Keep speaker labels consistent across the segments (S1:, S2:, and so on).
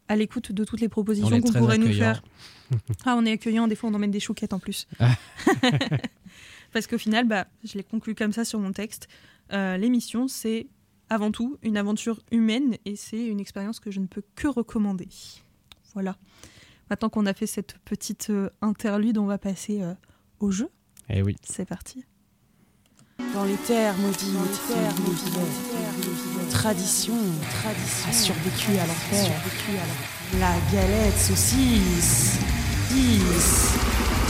S1: à l'écoute de toutes les
S2: On
S1: propositions
S2: est
S1: qu'on
S2: très
S1: pourrait nous
S2: accueillant.
S1: faire. On est accueillant, des fois on emmène des chouquettes en plus. Parce qu'au final, je l'ai conclu comme ça sur mon texte, l'émission c'est avant tout une aventure humaine et c'est une expérience que je ne peux que recommander. Voilà. Maintenant qu'on a fait cette petite interlude, on va passer au jeu.
S2: Eh oui.
S1: C'est parti.
S3: Dans les terres maudites, tradition a survécu à l'enfer. La galette saucisse, 10.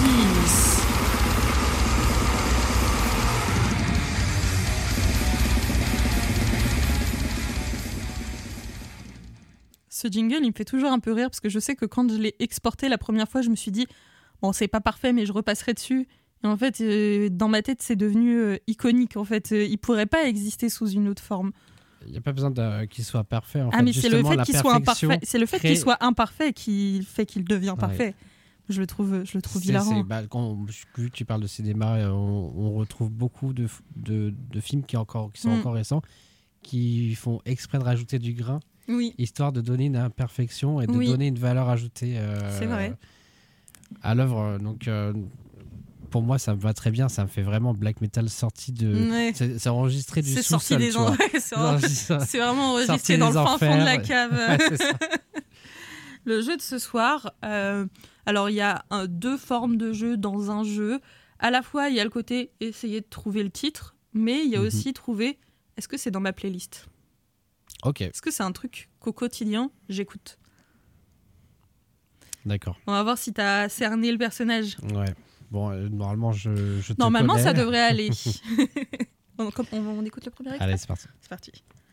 S1: Ce jingle, il me fait toujours un peu rire parce que je sais que quand je l'ai exporté la première fois, je me suis dit bon, c'est pas parfait, mais je repasserai dessus. Et en fait, dans ma tête, c'est devenu iconique. En fait, il pourrait pas exister sous une autre forme.
S2: Il n'y a pas besoin qu'il soit parfait. En
S1: Ah,
S2: fait,
S1: mais c'est le fait qu'il soit
S2: perfection
S1: imparfait. C'est le fait
S2: crée-
S1: qu'il soit imparfait qui fait qu'il devient
S2: Ouais.
S1: parfait. Je le trouve hilarant.
S2: Vu que tu parles de cinéma, on retrouve beaucoup de films qui sont encore récents, qui font exprès de rajouter du grain,
S1: Oui,
S2: histoire de donner une imperfection et de
S1: Oui.
S2: donner une valeur ajoutée
S1: c'est vrai.
S2: à l'œuvre. Donc, pour moi, ça me va très bien. Ça me fait vraiment black metal sorti de.
S1: Ouais.
S2: C'est enregistré du
S1: C'est
S2: sous-sol.
S1: sorti des
S2: tu vois.
S1: ouais, c'est vraiment
S2: Sorti
S1: enregistré dans
S2: des
S1: le fin fond de la
S2: enfers.
S1: cave.
S2: Ouais, c'est ça.
S1: Le jeu de ce soir, alors il y a deux formes de jeu dans un jeu. À la fois, il y a le côté essayer de trouver le titre, mais il y a aussi trouver est-ce que c'est dans ma playlist ?
S2: Ok,
S1: Est-ce que c'est un truc qu'au quotidien, j'écoute ?
S2: d'accord.
S1: On va voir si tu as cerné le personnage.
S2: Ouais. Bon, normalement, je te
S1: Normalement,
S2: connais.
S1: ça devrait aller. On écoute le premier extrait ?
S2: Allez, c'est parti.
S1: C'est parti.